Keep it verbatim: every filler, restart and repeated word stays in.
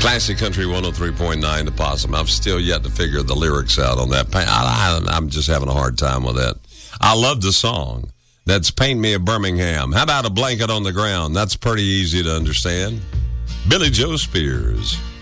Classic Country one oh three point nine, The Possum. I've still yet to figure the lyrics out on that. I, I, I'm just having a hard time with that. I love the song. That's Paint Me a Birmingham. How about A Blanket on the Ground? That's pretty easy to understand. Billy Joe Spears.